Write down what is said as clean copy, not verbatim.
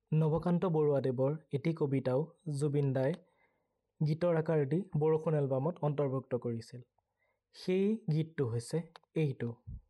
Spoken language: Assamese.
নৱকান্ত বৰুৱাদেৱৰ এটি কবিতাও জুবিন দাই গীতৰ আকাৰ দি বৰষুণ এলবামত অন্তৰ্ভুক্ত কৰিছিল। সেই গীতটো হৈছে এইটো।